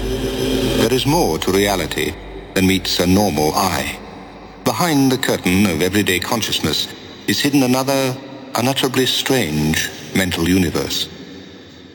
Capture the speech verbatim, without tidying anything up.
There is more to reality than meets a normal eye. Behind the curtain of everyday consciousness is hidden another, unutterably strange mental universe.